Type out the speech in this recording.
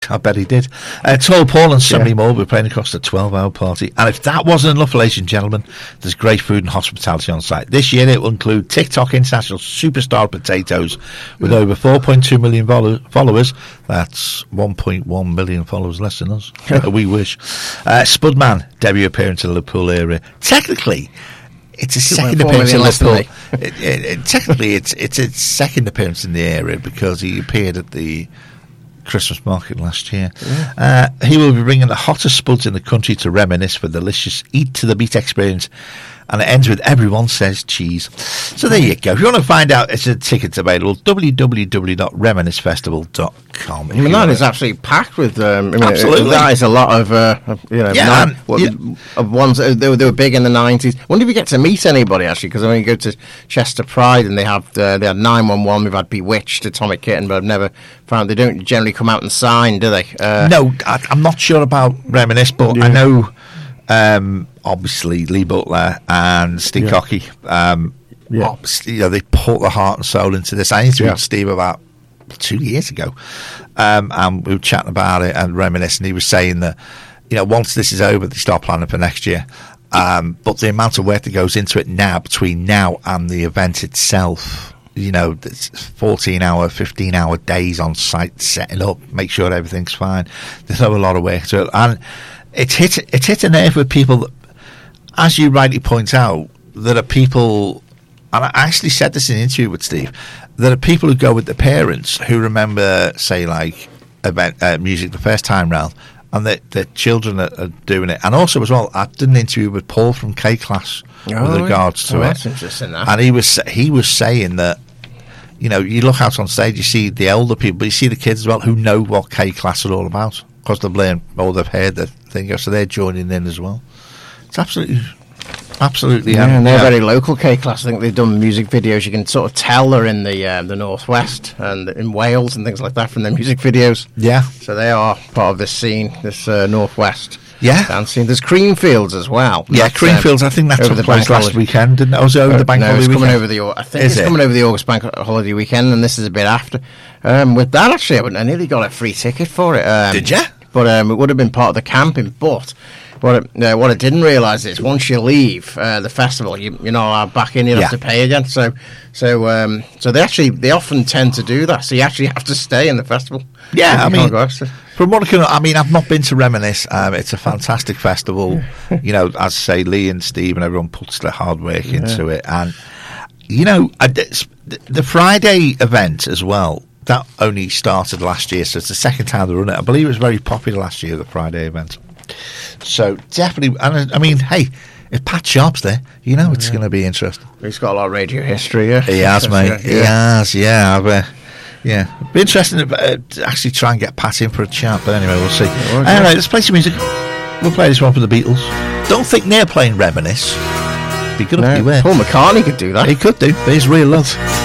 I bet he did. Tall Paul and so many more will be playing across the 12-hour party. And if that wasn't enough, ladies and gentlemen, there's great food and hospitality on site. This year it will include TikTok international superstar Potatoes with over 4.2 million followers. That's 1.1 million followers less than us. We wish. Spudman debut appearance in the Liverpool area. Technically, it's a second appearance in Liverpool. Technically, it's its second appearance in the area because he appeared at the Christmas market last year. He will be bringing the hottest spuds in the country to reminisce for the delicious Eat to the Beat experience. And it ends with everyone says cheese. So there you go. If you want to find out, it's a tickets available. www.reminiscefestival.com. I mean, that is absolutely packed with. Absolutely, that is a lot of. Ones they were big in the 90s. I wonder if you get to meet anybody actually, because when you go to Chester Pride and they had 911, we've had Bewitched, Atomic Kitten, but I've never found they don't generally come out and sign, do they? No, I'm not sure about Reminisce, but I know. Obviously, Lee Butler and Steve Cocky. Obviously, they put the heart and soul into this. I interviewed Steve about 2 years ago, and we were chatting about it and reminiscing. He was saying that once this is over, they start planning for next year. But the amount of work that goes into it now, between now and the event itself, it's 14-hour, 15-hour days on site, setting up, make sure everything's fine. There's a lot of work to it, and it's hit a nerve with people that, as you rightly point out, there are people, and I actually said this in an interview with Steve, there are people who go with the parents who remember, say, like music the first time round, and the children are doing it. And also, as well, I did an interview with Paul from K-Class with regards to it. That's interesting, that. And he was saying that, you look out on stage, you see the older people, but you see the kids as well who know what K-Class are all about because they've learned or they've heard the thing, so they're joining in as well. It's absolutely. And they're very local K-Class. I think they've done music videos. You can sort of tell they're in the northwest and in Wales and things like that from their music videos. Yeah. So they are part of this scene, this northwest. Yeah. Dancing. There's Creamfields as well. Yeah, Creamfields. I think that took place last weekend, didn't it? Was it over the bank holiday weekend? Coming over the August bank holiday weekend, and this is a bit after. With that, actually, I nearly got a free ticket for it. Did you? But it would have been part of the camping. But what I didn't realise is once you leave the festival, you're not allowed back in. You have to pay again. So they often tend to do that. So you actually have to stay in the festival. Yeah, from what I've not been to Reminisce. It's a fantastic festival. As I say, Lee and Steve and everyone puts their hard work into it, and the Friday event as well. That only started last year, so it's the second time they run it. I believe it was very popular last year, the Friday event. So definitely, and hey, if Pat Sharp's there, it's going to be interesting. He's got a lot of radio history, yeah. He has, mate. He has, yeah. It'd be interesting to actually try and get Pat in for a chat, but anyway, we'll see. Anyway, let's play some music. We'll play this one for the Beatles. Don't think they're playing Reminisce. Be good up beware. Paul McCartney could do that. He could do, but he's real love.